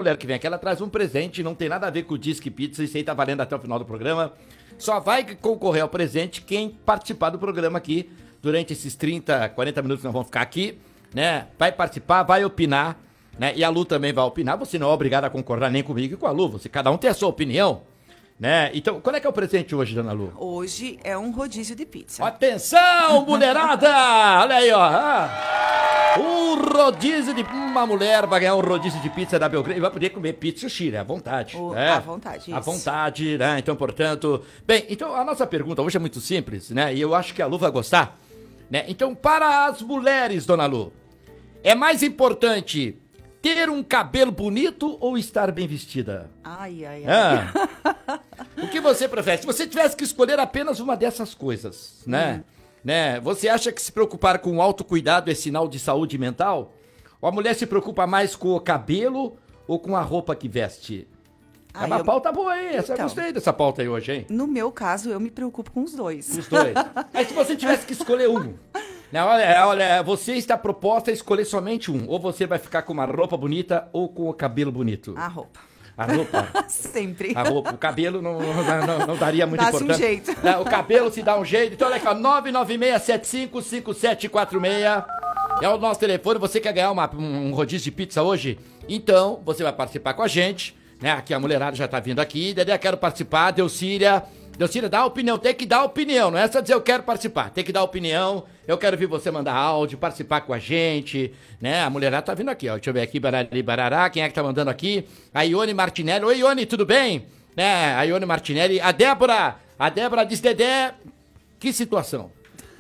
mulher que vem aqui, ela traz um presente, não tem nada a ver com o Disque Pizza, isso aí tá valendo até o final do programa. Só vai concorrer ao presente quem participar do programa aqui durante esses 30, 40 minutos que nós vamos ficar aqui, né? Vai participar, vai opinar, né? E a Lu também vai opinar, você não é obrigado a concordar nem comigo e com a Lu, cada um tem a sua opinião, né? Então, qual é que é o presente hoje, dona Lu? Hoje é um rodízio de pizza. Atenção, mulherada! Olha aí, ó. Um rodízio de... Uma mulher vai ganhar um rodízio de pizza da Belgrano e vai poder comer pizza e sushi, né? À vontade. À vontade, isso. À vontade, né? Então, portanto... Bem, então a nossa pergunta hoje é muito simples, né? E eu acho que a Lu vai gostar, né? Então, para as mulheres, dona Lu, é mais importante ter um cabelo bonito ou estar bem vestida? Ai. O que você prefere? Se você tivesse que escolher apenas uma dessas coisas, né? Você acha que se preocupar com o autocuidado é sinal de saúde mental? Ou a mulher se preocupa mais com o cabelo ou com a roupa que veste? É uma pauta boa, hein? Eu gostei dessa pauta aí hoje, hein? No meu caso, eu me preocupo com os dois. Os dois. Mas se você tivesse que escolher um, né? Olha, você está proposta a escolher somente um. Ou você vai ficar com uma roupa bonita ou com o cabelo bonito? A roupa. A roupa? Sempre. A roupa. O cabelo não daria muita Dá-se importância. um jeito. O cabelo se dá um jeito. Então, olha aqui, ó, 996755746 é o nosso telefone. Você quer ganhar um rodízio de pizza hoje? Então, você vai participar com a gente, né? Aqui a mulherada já tá vindo aqui. Dedé, quero participar. Delcília, dá opinião. Tem que dar opinião. Não é só dizer eu quero participar. Tem que dar opinião. Eu quero ver você mandar áudio, participar com a gente, né? A mulherada tá vindo aqui, ó. Deixa eu ver aqui, barará. Quem é que tá mandando aqui? A Ione Martinelli. Oi, Ione, tudo bem? Né? A Ione Martinelli. A Débora diz, Dedé, que situação?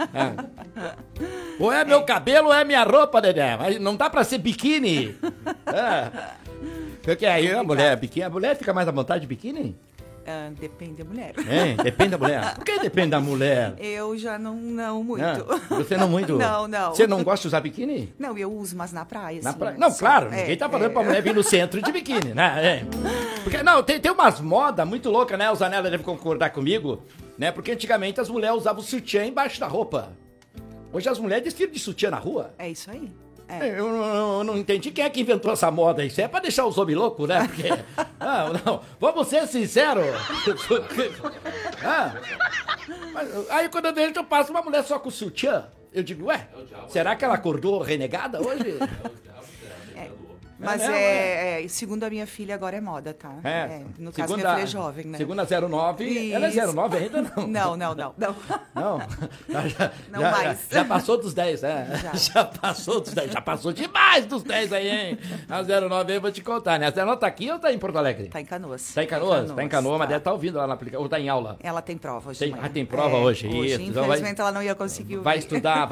Ou é meu cabelo ou é minha roupa, Dedé? Mas não dá pra ser biquíni. Porque aí a mulher fica mais à vontade de biquíni? Depende da mulher. Depende da mulher. Por que depende da mulher? Eu já não muito. Você não muito? Não. Você não gosta de usar biquíni? Não, eu uso, mas na praia. Na assim, praia? Não, claro, ninguém tá falando pra mulher vir no centro de biquíni, né? Porque, não, tem umas modas muito loucas, né? O Zanella deve concordar comigo, né? Porque antigamente as mulheres usavam sutiã embaixo da roupa. Hoje as mulheres desfilam de sutiã na rua. É isso aí. Eu não entendi quem é que inventou essa moda. Isso é pra deixar os homens loucos, né? Porque... não. Vamos ser sinceros. Aí quando eu vejo eu passo uma mulher só com sutiã, eu digo, ué, será que ela acordou renegada hoje? Mas segundo a minha filha, agora é moda, tá? No caso, minha filha é jovem, né? Segunda 09, isso. Ela é 09 ainda, não? Não. Não? Não mais. Já passou dos 10, né? Já passou dos 10, já passou demais dos 10 aí, hein? A 09 aí eu vou te contar, né? A 09 tá aqui ou tá em Porto Alegre? Tá em Canoas. Tá em Canoas, mas deve estar ouvindo lá na aplicação, ou tá em aula? Ela tem prova hoje. Tem prova hoje, isso. Infelizmente ela não ia conseguir. Vai estudar,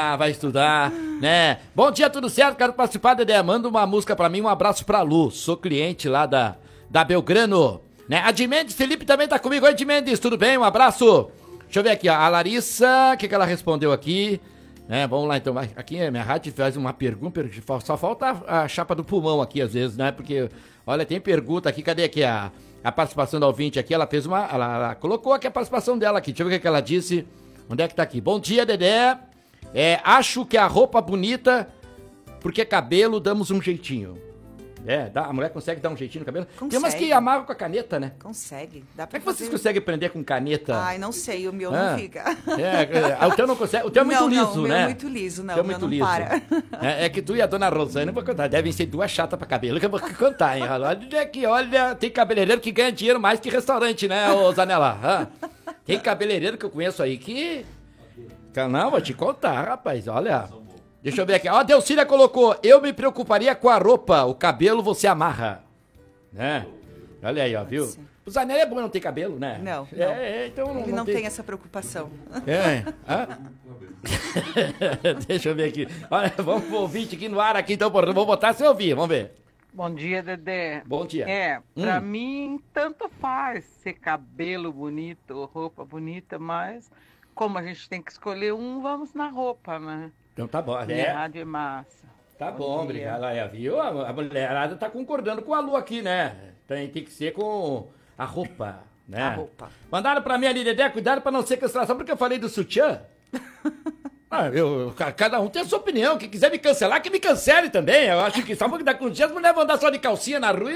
né? Bom dia, tudo certo? Quero participar, Dedé. Manda uma música pra mim, um abraço pra Lu. Sou cliente lá da Belgrano, né? A Dimendes Felipe também tá comigo. Oi, Dimendes, tudo bem? Um abraço. Deixa eu ver aqui, ó. A Larissa, o que ela respondeu aqui? Vamos lá, então. Aqui a minha rádio faz uma pergunta, só falta a chapa do pulmão aqui, às vezes, né? Porque, olha, tem pergunta aqui. Cadê aqui a participação da ouvinte aqui? Ela fez ela colocou aqui a participação dela aqui. Deixa eu ver o que ela disse. Onde é que tá aqui? Bom dia, Dedé. Acho que a roupa bonita, porque cabelo damos um jeitinho. A mulher consegue dar um jeitinho no cabelo? Consegue. Tem umas que amarram com a caneta, né? Consegue. Dá pra Como é que vocês conseguem prender com caneta? Ai, não sei, o meu não fica. O teu não consegue? O teu é muito liso, não, né? O meu é muito liso, não. O meu não para. É que tu e a dona Rosana, vou contar, devem ser duas chatas pra cabelo, que eu vou contar, hein? Olha, tem cabeleireiro que ganha dinheiro mais que restaurante, né, ô Zanella? Tem cabeleireiro que eu conheço aí que... Não, vou te contar, rapaz, olha... Deixa eu ver aqui. Ó, a Delcília colocou, eu me preocuparia com a roupa, o cabelo você amarra. Né? Olha aí, ó, viu? O Zanella é bom não ter cabelo, né? Não. Então ele não tem essa preocupação. Deixa eu ver aqui. Olha, vamos pro ouvinte aqui no ar, aqui, então, vou botar sem ouvir, vamos ver. Bom dia, Dedé. Bom dia. Pra mim, tanto faz ser cabelo bonito ou roupa bonita, mas como a gente tem que escolher um, vamos na roupa, né? Então tá bom. Rádio é massa. Tá bom, obrigado. Viu? A mulherada tá concordando com a Lu aqui, né? Tem que ser com a roupa, né? A roupa. Mandaram pra mim ali, Dedé, cuidado pra não ser cancelação, porque eu falei do sutiã. Cada um tem a sua opinião. Quem quiser me cancelar, que me cancele também. Eu acho que só porque daqui uns dias as mulheres vão andar só de calcinha na rua.